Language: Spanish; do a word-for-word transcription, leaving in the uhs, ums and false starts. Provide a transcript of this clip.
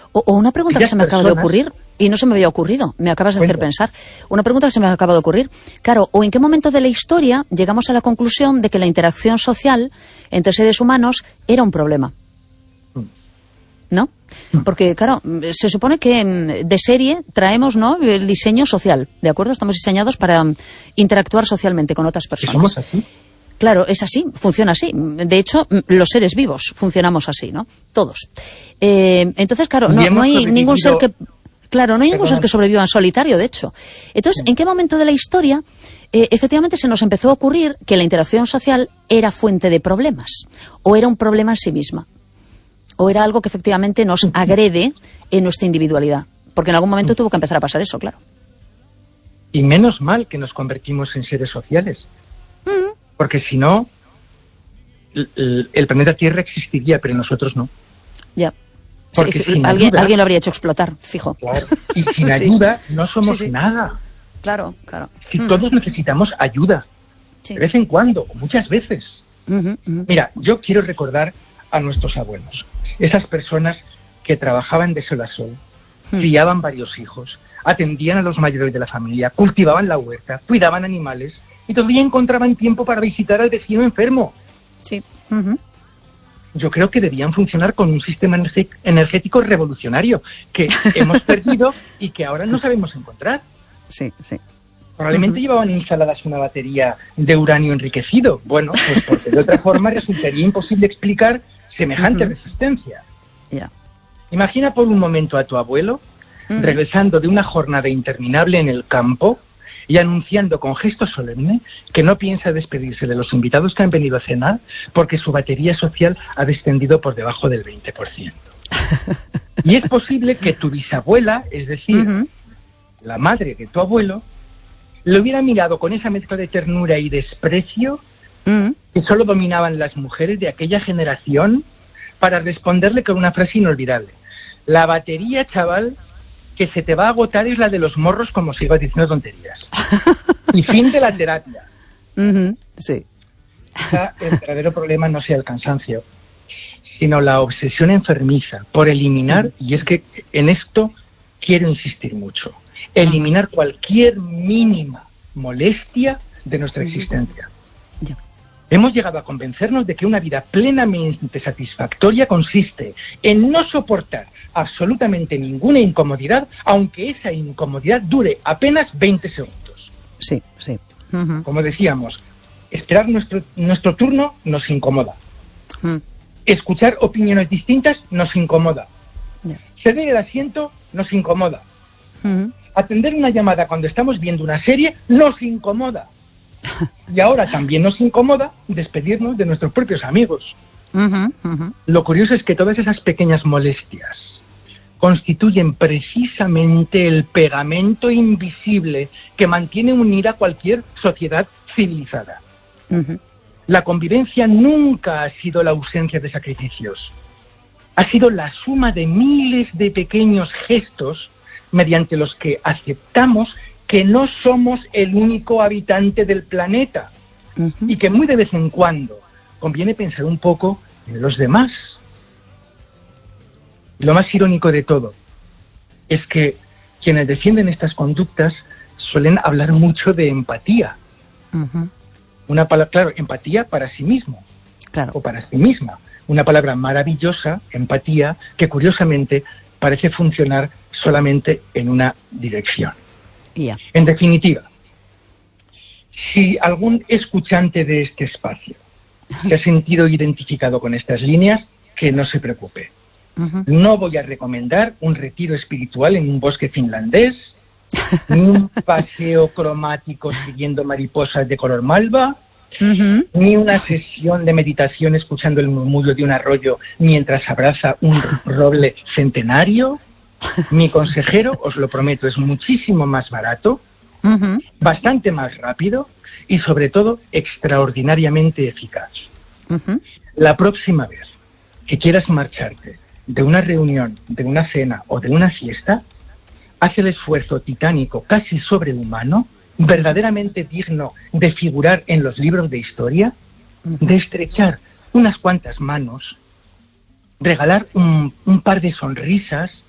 O, o una pregunta que se me acaba de ocurrir, y no se me había ocurrido, me acabas de hacer pensar. Una pregunta que se me acaba de ocurrir. Claro, ¿o en qué momento de la historia llegamos a la conclusión de que la interacción social entre seres humanos era un problema? ¿No? Porque, claro, se supone que de serie traemos, ¿no?, el diseño social, ¿de acuerdo? Estamos diseñados para interactuar socialmente con otras personas. ¿Somos así? Claro, es así, funciona así. De hecho, los seres vivos funcionamos así, ¿no? Todos. Eh, entonces, claro, no, no hay ningún ser que... Claro, no hay ningún ser que sobreviva en solitario, de hecho. Entonces, ¿en qué momento de la historia eh, efectivamente se nos empezó a ocurrir que la interacción social era fuente de problemas? ¿O era un problema en sí misma? ¿O era algo que efectivamente nos agrede en nuestra individualidad? Porque en algún momento tuvo que empezar a pasar eso, claro. Y menos mal que nos convertimos en seres sociales. Mm. Porque si no, el, el planeta Tierra existiría, pero nosotros no. Ya. Porque sí, sin alguien, ayuda, alguien lo habría hecho explotar, fijo. Claro, y sin ayuda sí. no somos sí, sí. nada. Claro, claro. Si mm. todos necesitamos ayuda. Sí. De vez en cuando, o muchas veces. Uh-huh, uh-huh. Mira, yo quiero recordar a nuestros abuelos. Esas personas que trabajaban de sol a sol, hmm. criaban varios hijos, atendían a los mayores de la familia, cultivaban la huerta, cuidaban animales y todavía encontraban tiempo para visitar al vecino enfermo. Sí. Uh-huh. Yo creo que debían funcionar con un sistema energético revolucionario que hemos perdido y que ahora no sabemos encontrar. Sí, sí. Probablemente uh-huh. llevaban instaladas una batería de uranio enriquecido. Bueno, pues porque de otra forma resultaría imposible explicar semejante uh-huh. resistencia. Yeah. Imagina por un momento a tu abuelo uh-huh. regresando de una jornada interminable en el campo y anunciando con gesto solemne que no piensa despedirse de los invitados que han venido a cenar porque su batería social ha descendido por debajo del veinte por ciento. Y es posible que tu bisabuela, es decir, uh-huh. la madre de tu abuelo, lo hubiera mirado con esa mezcla de ternura y desprecio mm. que solo dominaban las mujeres de aquella generación para responderle con una frase inolvidable. La batería, chaval, que se te va a agotar es la de los morros, como sigas diciendo tonterías. Y fin de la terapia. Mm-hmm. Sí. Quizá el verdadero problema no sea el cansancio, sino la obsesión enfermiza por eliminar, mm. y es que en esto quiero insistir mucho, eliminar cualquier mínima molestia de nuestra existencia. Yeah. Hemos llegado a convencernos de que una vida plenamente satisfactoria consiste en no soportar absolutamente ninguna incomodidad, aunque esa incomodidad dure apenas veinte segundos. Sí, sí. Uh-huh. Como decíamos, esperar nuestro, nuestro turno nos incomoda. Uh-huh. Escuchar opiniones distintas nos incomoda. Yeah. Ceder el asiento nos incomoda. Uh-huh. Atender una llamada cuando estamos viendo una serie nos incomoda. Y ahora también nos incomoda despedirnos de nuestros propios amigos. Uh-huh, uh-huh. Lo curioso es que todas esas pequeñas molestias constituyen precisamente el pegamento invisible que mantiene unida cualquier sociedad civilizada. Uh-huh. La convivencia nunca ha sido la ausencia de sacrificios. Ha sido la suma de miles de pequeños gestos mediante los que aceptamos que no somos el único habitante del planeta uh-huh. y que muy de vez en cuando conviene pensar un poco en los demás. Lo más irónico de todo es que quienes defienden estas conductas suelen hablar mucho de empatía. Uh-huh. Una palabra, claro, empatía para sí mismo claro. o para sí misma. Una palabra maravillosa, empatía, que curiosamente parece funcionar solamente en una dirección. Yeah. En definitiva, si algún escuchante de este espacio se ha sentido identificado con estas líneas, que no se preocupe. Uh-huh. No voy a recomendar un retiro espiritual en un bosque finlandés, ni un paseo cromático siguiendo mariposas de color malva, uh-huh. ni una sesión de meditación escuchando el murmullo de un arroyo mientras abraza un roble centenario. Mi consejero, os lo prometo, es muchísimo más barato, uh-huh. bastante más rápido y sobre todo extraordinariamente eficaz. Uh-huh. La próxima vez que quieras marcharte de una reunión, de una cena o de una fiesta, haz el esfuerzo titánico, casi sobrehumano, verdaderamente digno de figurar en los libros de historia, uh-huh. de estrechar unas cuantas manos, regalar un, un par de sonrisas,